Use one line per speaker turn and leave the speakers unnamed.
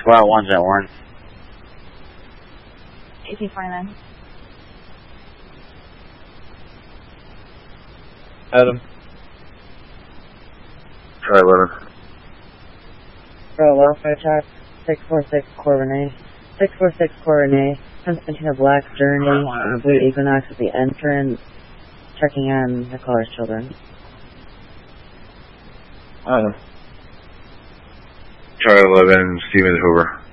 Flat 1's at Warren.
1849.
Adam.
Try 11.
Bro, welfare check. 646 Corbinate. 646 Corbinate. Constantina Black Journey. Blue Equinox at the entrance. Checking on the caller's children.
Adam.
Try 11, Stevens Hoover.